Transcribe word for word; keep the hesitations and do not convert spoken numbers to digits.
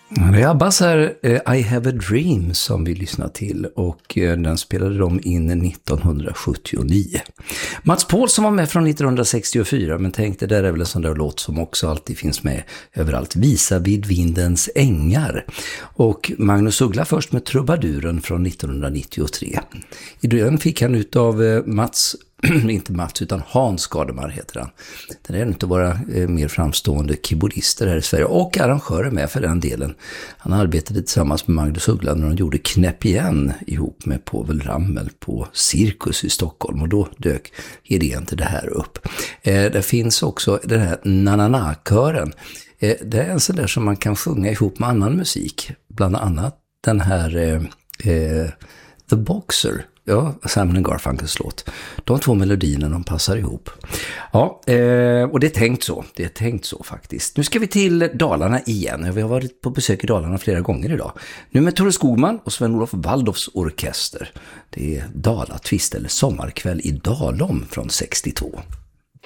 Det är Abbas här, I Have a Dream, som vi lyssnar till, och den spelade de in nittonhundrasjuttionio. Mats Paulsson var med från nittonhundrasextiofyra, men tänkte där är väl en sån där låt som också alltid finns med överallt, Visa vid vindens ängar. Och Magnus Uggla först med Trubaduren från nittonhundranittiotre. I den fick han ut av Mats inte Mats utan Hans Gardemar heter han. Den är en av våra eh, mer framstående keyboardister här i Sverige och arrangörer med för den delen. Han arbetade tillsammans med Magnus Uggla när de gjorde Knäpp igen ihop med Povel Ramel på Cirkus i Stockholm, och då dök idén till det här upp. Eh, det finns också den här Nanana-kören. Eh, det är en sån där som man kan sjunga ihop med annan musik, bland annat den här eh, eh, The Boxer. Ja, Simon and Garfunkels låt. De två melodierna, de passar ihop. Ja, eh, och det är tänkt så. Det är tänkt så faktiskt. Nu ska vi till Dalarna igen. Vi har varit på besök i Dalarna flera gånger idag. Nu med Tore Skogman och Sven-Olof Waldorfs orkester. Det är Dala Twist eller Sommarkväll i Dalom från sextiotvå.